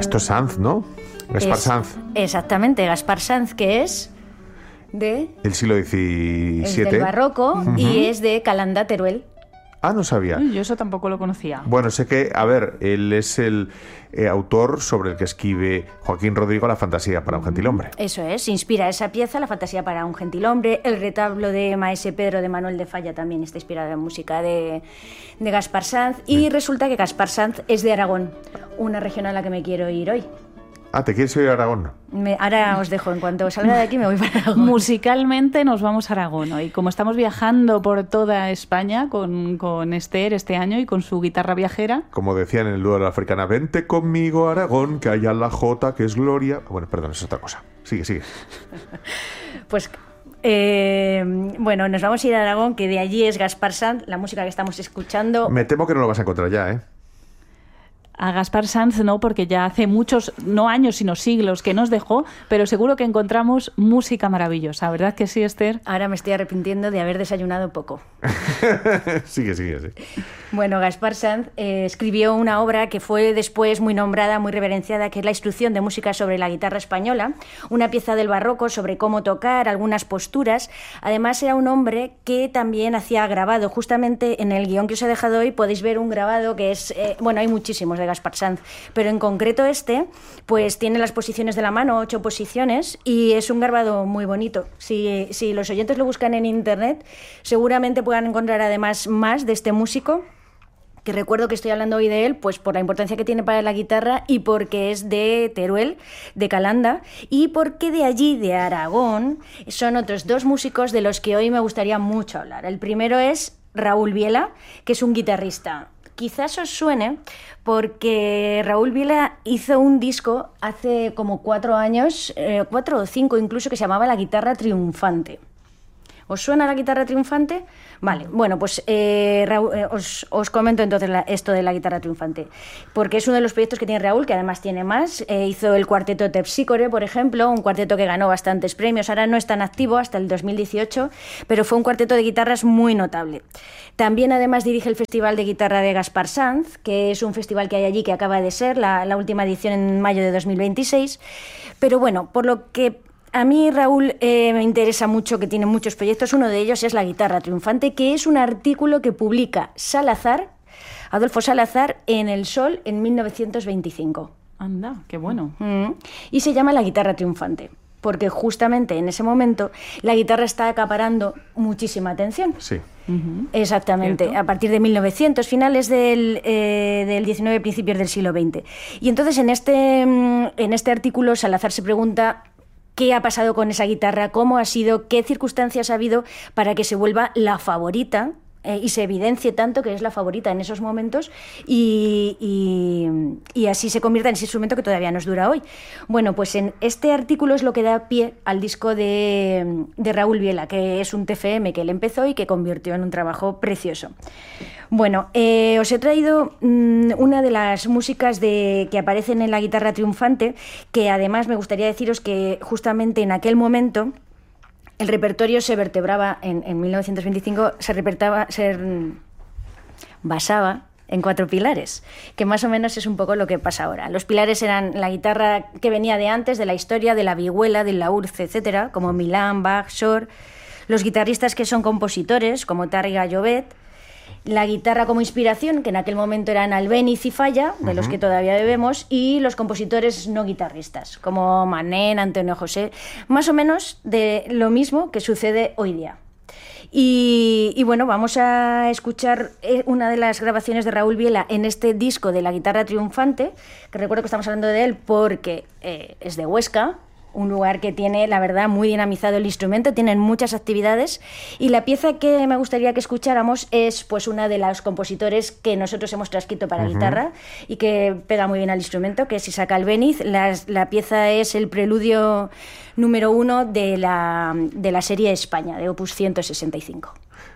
Esto es Sanz, ¿no? Gaspar Sanz. Exactamente, Gaspar Sanz, que es de... El siglo XVII. Es del barroco y es de Calanda, Teruel. Ah, no sabía. Yo eso tampoco lo conocía. Bueno, sé que, a ver, él es el autor sobre el que escribe Joaquín Rodrigo La fantasía para un gentilhombre. Eso es, inspira esa pieza, La fantasía para un gentilhombre. El retablo de Maese Pedro de Manuel de Falla también está inspirado en música de Gaspar Sanz. Y resulta que Gaspar Sanz es de Aragón, una región a la que me quiero ir hoy. Ah, ¿te quieres ir a Aragón? Ahora os dejo, en cuanto salga de aquí me voy para Aragón. Musicalmente nos vamos a Aragón hoy. Como estamos viajando por toda España con Esther este año y con su guitarra viajera. Como decían en el dúo de la africana, vente conmigo a Aragón, que allá la jota, que es gloria. Bueno, perdón, es otra cosa. Sigue. Pues... bueno, nos vamos a ir a Aragón, que de allí es Gaspar Sanz, la música que estamos escuchando. Me temo que no lo vas a encontrar ya, ¿eh? A Gaspar Sanz no, porque ya hace muchos, no años, sino siglos que nos dejó, pero seguro que encontramos música maravillosa, ¿verdad que sí, Esther? Ahora me estoy arrepintiendo de haber desayunado poco. Sigue. Bueno, Gaspar Sanz escribió una obra que fue después muy nombrada, muy reverenciada, que es la Instrucción de música sobre la guitarra española, una pieza del barroco sobre cómo tocar, algunas posturas. Además, era un hombre que también hacía grabado. Justamente en el guión que os he dejado hoy podéis ver un grabado que es, bueno, hay muchísimos de Gaspar Sanz, pero en concreto pues tiene las posiciones de la mano, 8 posiciones, y es un grabado muy bonito. Si los oyentes lo buscan en internet, seguramente puedan encontrar además más de este músico, que recuerdo que estoy hablando hoy de él, pues por la importancia que tiene para la guitarra y porque es de Teruel, de Calanda, y porque de allí, de Aragón, son otros 2 músicos de los que hoy me gustaría mucho hablar. El primero es Raúl Viela, que es un guitarrista. Quizás os suene porque Raúl Viela hizo un disco hace como 4 años, 4 o 5 incluso, que se llamaba La guitarra triunfante. ¿Os suena La guitarra triunfante? Vale, bueno, pues Raúl, os comento entonces esto de La guitarra triunfante, porque es uno de los proyectos que tiene Raúl, que además tiene más. Hizo el cuarteto Terpsícore, por ejemplo, un cuarteto que ganó bastantes premios. Ahora no es tan activo hasta el 2018, pero fue un cuarteto de guitarras muy notable. También además dirige el Festival de Guitarra de Gaspar Sanz, que es un festival que hay allí que acaba de ser la última edición en mayo de 2026. Pero bueno, por lo que a mí Raúl me interesa mucho, que tiene muchos proyectos. Uno de ellos es La guitarra triunfante, que es un artículo que publica Adolfo Salazar, en El Sol en 1925. Anda, qué bueno. Y se llama La guitarra triunfante, porque justamente en ese momento la guitarra está acaparando muchísima atención. Sí. Exactamente, ¿cierto? a partir de 1900, finales del 19, principios del siglo XX. Y entonces en este artículo Salazar se pregunta qué ha pasado con esa guitarra, cómo ha sido, qué circunstancias ha habido para que se vuelva la favorita y se evidencie tanto que es la favorita en esos momentos y así se convierta en ese instrumento que todavía nos dura hoy. Bueno, pues en este artículo es lo que da pie al disco de Raúl Viela, que es un TFM que él empezó y que convirtió en un trabajo precioso. Bueno, os he traído una de las músicas que aparecen en La guitarra triunfante, que además me gustaría deciros que justamente en aquel momento el repertorio se vertebraba, en 1925, se basaba en 4 pilares, que más o menos es un poco lo que pasa ahora. Los pilares eran la guitarra que venía de antes, de la historia, de la vihuela, del laúd, etcétera, como Milán, Bach, Shor, los guitarristas que son compositores, como Tárrega Llobet, la guitarra como inspiración, que en aquel momento eran Albéniz y Falla, de los que todavía bebemos, y los compositores no guitarristas, como Manén, Antonio José, más o menos de lo mismo que sucede hoy día. Y bueno, vamos a escuchar una de las grabaciones de Raúl Viela en este disco de La guitarra triunfante, que recuerdo que estamos hablando de él porque es de Huesca, un lugar que tiene, la verdad, muy dinamizado el instrumento, tienen muchas actividades, y la pieza que me gustaría que escucháramos es pues una de los compositores que nosotros hemos transcrito para guitarra y que pega muy bien al instrumento, que es Isaac Albéniz. La pieza es el preludio número 1 de la serie España, de Opus 165.